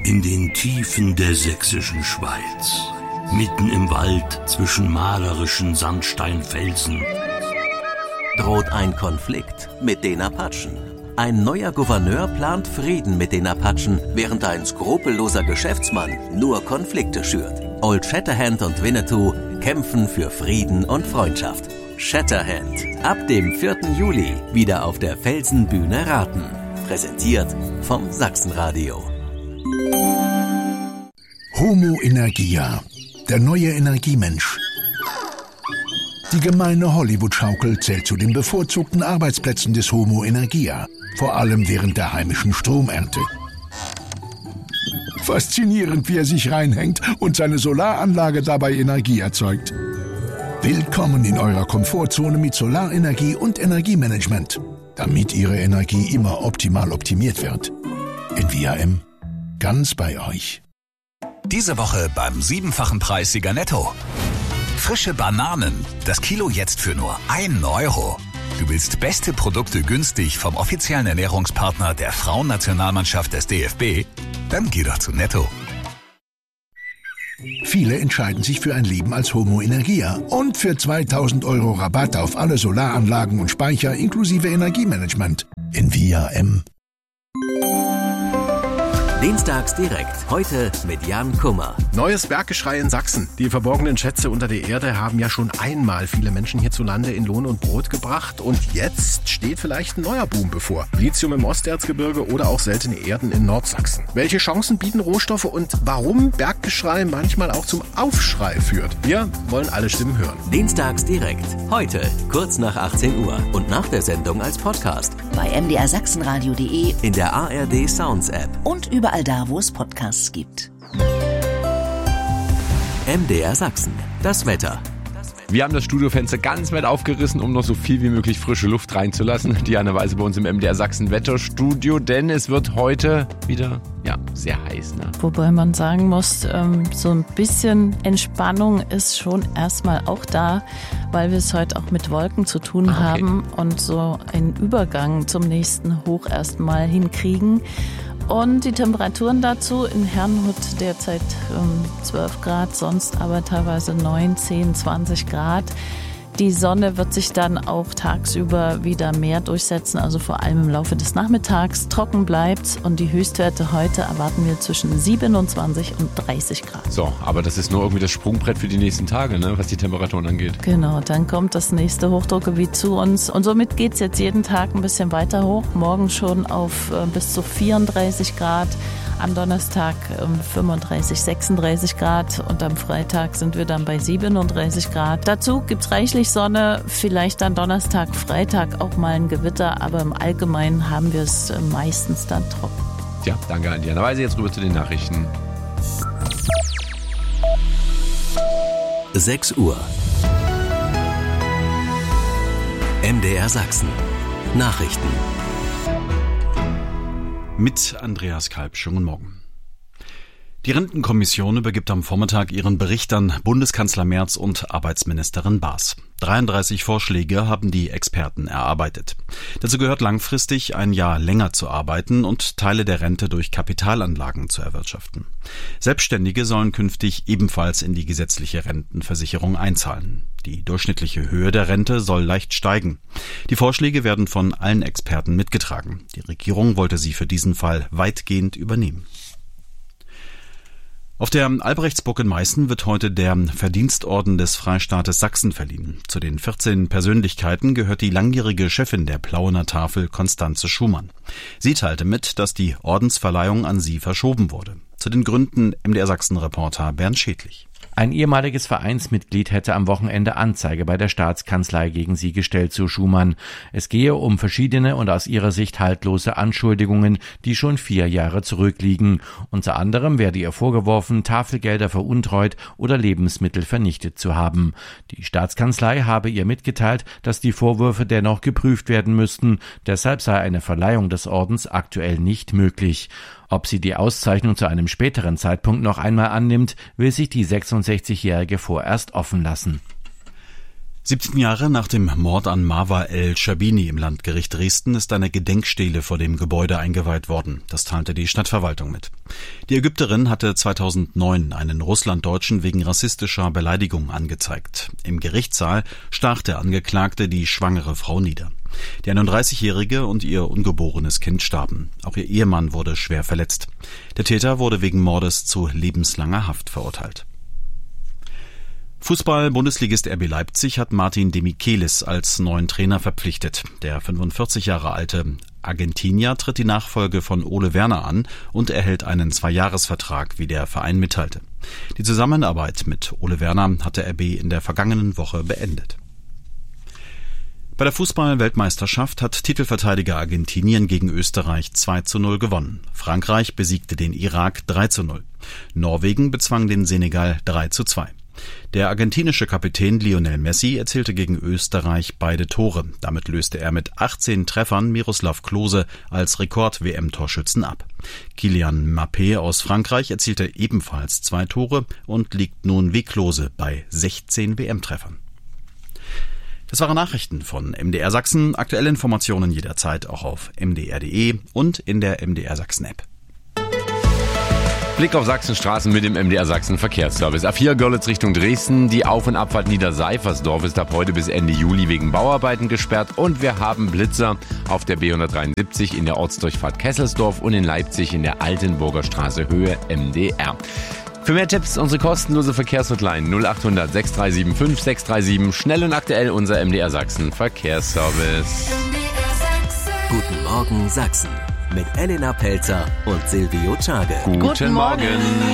In den Tiefen der sächsischen Schweiz, mitten im Wald zwischen malerischen Sandsteinfelsen, droht ein Konflikt mit den Apachen. Ein neuer Gouverneur plant Frieden mit den Apachen, während ein skrupelloser Geschäftsmann nur Konflikte schürt. Old Shatterhand und Winnetou kämpfen für Frieden und Freundschaft. Shatterhand, ab dem 4. Juli wieder auf der Felsenbühne Raten. Präsentiert vom Sachsenradio. Homo Energia, der neue Energiemensch. Die gemeine Hollywood-Schaukel zählt zu den bevorzugten Arbeitsplätzen des Homo Energia, vor allem während der heimischen Stromernte. Faszinierend, wie er sich reinhängt und seine Solaranlage dabei Energie erzeugt. Willkommen in eurer Komfortzone mit Solarenergie und Energiemanagement, damit Ihre Energie immer optimal optimiert wird. Envia-M, ganz bei euch. Diese Woche beim 7-fachen Preis Sieger Netto. Frische Bananen, das Kilo jetzt für nur 1 Euro. Du willst beste Produkte günstig vom offiziellen Ernährungspartner der Frauennationalmannschaft des DFB? Dann geh doch zu Netto. Viele entscheiden sich für ein Leben als Homo Energia und für 2.000 Euro Rabatt auf alle Solaranlagen und Speicher inklusive Energiemanagement. Envia-M. Dienstags direkt, heute mit Jan Kummer. Neues Berggeschrei in Sachsen. Die verborgenen Schätze unter der Erde haben ja schon einmal viele Menschen hierzulande in Lohn und Brot gebracht. Und jetzt steht vielleicht ein neuer Boom bevor. Lithium im Osterzgebirge oder auch seltene Erden in Nordsachsen. Welche Chancen bieten Rohstoffe und warum Berggeschrei manchmal auch zum Aufschrei führt? Wir wollen alle Stimmen hören. Dienstags direkt, heute kurz nach 18 Uhr und nach der Sendung als Podcast. Bei mdrsachsenradio.de, in der ARD Sounds App und überall da, wo es Podcasts gibt. MDR Sachsen, das Wetter. Wir haben das Studiofenster ganz weit aufgerissen, um noch so viel wie möglich frische Luft reinzulassen. Diana Weise bei uns im MDR Sachsen Wetterstudio, denn es wird heute wieder sehr heiß. Ne? Wobei man sagen muss, so ein bisschen Entspannung ist schon erstmal auch da, weil wir es heute auch mit Wolken zu tun haben und so einen Übergang zum nächsten Hoch erstmal hinkriegen. Und die Temperaturen dazu in Herrnhut derzeit 12 Grad, sonst aber teilweise 9, 10, 20 Grad. Die Sonne wird sich dann auch tagsüber wieder mehr durchsetzen, also vor allem im Laufe des Nachmittags. Trocken bleibt und die Höchstwerte heute erwarten wir zwischen 27 und 30 Grad. So, aber das ist nur irgendwie das Sprungbrett für die nächsten Tage, ne, was die Temperaturen angeht. Genau, dann kommt das nächste Hochdruckgebiet zu uns und somit geht es jetzt jeden Tag ein bisschen weiter hoch. Morgen schon auf bis zu 34 Grad. Am Donnerstag 35, 36 Grad und am Freitag sind wir dann bei 37 Grad. Dazu gibt's reichlich Sonne, vielleicht dann Donnerstag, Freitag auch mal ein Gewitter, aber im Allgemeinen haben wir es meistens dann trocken. Ja, danke an Diana Weise. Jetzt rüber zu den Nachrichten. 6 Uhr. MDR Sachsen. Nachrichten. Mit Andreas Kalb. Schönen guten Morgen. Die Rentenkommission übergibt am Vormittag ihren Bericht an Bundeskanzler Merz und Arbeitsministerin Baas. 33 Vorschläge haben die Experten erarbeitet. Dazu gehört langfristig 1 Jahr länger zu arbeiten und Teile der Rente durch Kapitalanlagen zu erwirtschaften. Selbstständige sollen künftig ebenfalls in die gesetzliche Rentenversicherung einzahlen. Die durchschnittliche Höhe der Rente soll leicht steigen. Die Vorschläge werden von allen Experten mitgetragen. Die Regierung wollte sie für diesen Fall weitgehend übernehmen. Auf der Albrechtsburg in Meißen wird heute der Verdienstorden des Freistaates Sachsen verliehen. Zu den 14 Persönlichkeiten gehört die langjährige Chefin der Plauener Tafel, Konstanze Schumann. Sie teilte mit, dass die Ordensverleihung an sie verschoben wurde. Zu den Gründen MDR Sachsen-Reporter Bernd Schädlich. Ein ehemaliges Vereinsmitglied hätte am Wochenende Anzeige bei der Staatskanzlei gegen sie gestellt, so Schumann. Es gehe um verschiedene und aus ihrer Sicht haltlose Anschuldigungen, die schon 4 Jahre zurückliegen. Unter anderem werde ihr vorgeworfen, Tafelgelder veruntreut oder Lebensmittel vernichtet zu haben. Die Staatskanzlei habe ihr mitgeteilt, dass die Vorwürfe dennoch geprüft werden müssten. Deshalb sei eine Verleihung des Ordens aktuell nicht möglich. Ob sie die Auszeichnung zu einem späteren Zeitpunkt noch einmal annimmt, will sich die 66-Jährige vorerst offen lassen. 17 Jahre nach dem Mord an Marwa El-Shabini im Landgericht Dresden ist eine Gedenkstele vor dem Gebäude eingeweiht worden. Das teilte die Stadtverwaltung mit. Die Ägypterin hatte 2009 einen Russlanddeutschen wegen rassistischer Beleidigung angezeigt. Im Gerichtssaal stach der Angeklagte die schwangere Frau nieder. Die 31-Jährige und ihr ungeborenes Kind starben. Auch ihr Ehemann wurde schwer verletzt. Der Täter wurde wegen Mordes zu lebenslanger Haft verurteilt. Fußball-Bundesligist RB Leipzig hat Martin Demichelis als neuen Trainer verpflichtet. Der 45 Jahre alte Argentinier tritt die Nachfolge von Ole Werner an und erhält einen 2-Jahres-Vertrag, wie der Verein mitteilte. Die Zusammenarbeit mit Ole Werner hatte RB in der vergangenen Woche beendet. Bei der Fußball-Weltmeisterschaft hat Titelverteidiger Argentinien gegen Österreich 2:0 gewonnen. Frankreich besiegte den Irak 3:0. Norwegen bezwang den Senegal 3:2. Der argentinische Kapitän Lionel Messi erzielte gegen Österreich beide Tore. Damit löste er mit 18 Treffern Miroslav Klose als Rekord-WM-Torschützen ab. Kylian Mbappé aus Frankreich erzielte ebenfalls 2 Tore und liegt nun wie Klose bei 16 WM-Treffern. Das waren Nachrichten von MDR Sachsen. Aktuelle Informationen jederzeit auch auf mdr.de und in der MDR Sachsen-App. Blick auf Sachsenstraßen mit dem MDR Sachsen Verkehrsservice. A4 Görlitz Richtung Dresden. Die Auf- und Abfahrt Niederseifersdorf ist ab heute bis Ende Juli wegen Bauarbeiten gesperrt. Und wir haben Blitzer auf der B173 in der Ortsdurchfahrt Kesselsdorf und in Leipzig in der Altenburger Straße Höhe MDR. Für mehr Tipps unsere kostenlose Verkehrshotline 0800 6375 637. Schnell und aktuell unser MDR Sachsen Verkehrsservice. Guten Morgen Sachsen mit Elena Pelzer und Silvio Czage. Guten Morgen.